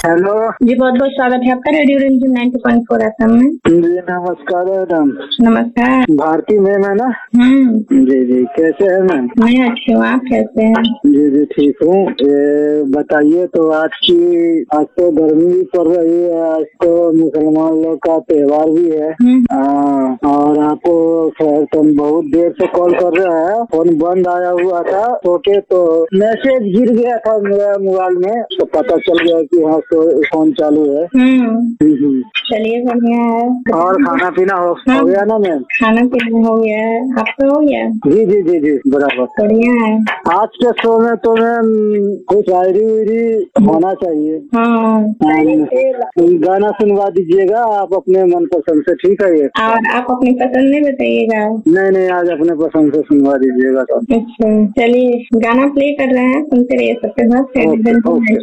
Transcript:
Hello जी, बहुत बहुत स्वागत है आपका रेडियो रेंज 90.4 FM में। जी नमस्कार मैडम। नमस्कार। भारती मैम है ना? जी जी, कैसे है मैम? मैं अच्छी हूँ, आप कैसे हैं? जी जी ठीक हूँ। ये बताइए, तो आज तो गर्मी भी पड़ रही है, आज तो मुसलमान लोग का त्योहार भी है। और आपको खैर तुम बहुत देर से कॉल कर रहे हैं, फोन बंद आया हुआ था, ओके तो मैसेज गिर गया था मेरा मोबाइल में, तो पता चल गया कि हाँ तो फोन चालू है। चलिए बढ़िया है। और खाना पीना हो गया ना मैम? खाना पीना हो गया है, आपका हो गया? जी जी जी जी बराबर। बढ़िया है। आज के शो में तो मैम कुछ शायरी वायरी होना चाहिए। गाना सुनवा दीजिएगा आप अपने मन पसंद से, ठीक है ये? और आप अपनी पसंद नहीं बताइएगा? नहीं, आज अपने पसंद से सुनवा दीजिएगा तो। अच्छा चलिए, गाना प्ले कर रहे हैं, सुनते रहिए सबके साथ।